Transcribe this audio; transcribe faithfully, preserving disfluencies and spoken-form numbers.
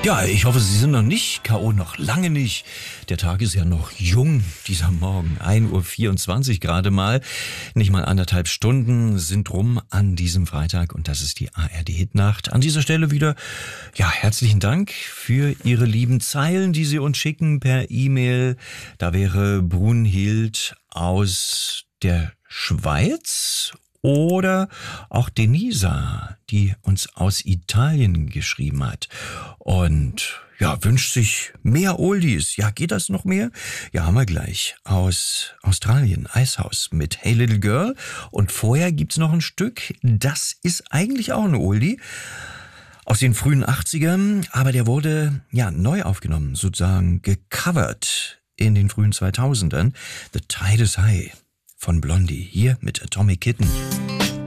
Ja, ich hoffe, Sie sind noch nicht K O, noch lange nicht. Der Tag ist ja noch jung, dieser Morgen. ein Uhr vierundzwanzig gerade mal. Nicht mal anderthalb Stunden sind rum an diesem Freitag und das ist die A R D-Hitnacht. An dieser Stelle wieder, ja, herzlichen Dank für Ihre lieben Zeilen, die Sie uns schicken per E-Mail. Da wäre Brunhild aus der Schweiz. Oder auch Denisa, die uns aus Italien geschrieben hat und ja, wünscht sich mehr Oldies. Ja, geht das noch mehr? Ja, haben wir gleich. Aus Australien, Icehouse mit Hey Little Girl. Und vorher gibt's noch ein Stück, das ist eigentlich auch ein Oldie aus den frühen achtzigern, aber der wurde ja neu aufgenommen, sozusagen gecovert in den frühen zweitausendern. The Tide is High von Blondie, hier mit Atomic Kitten.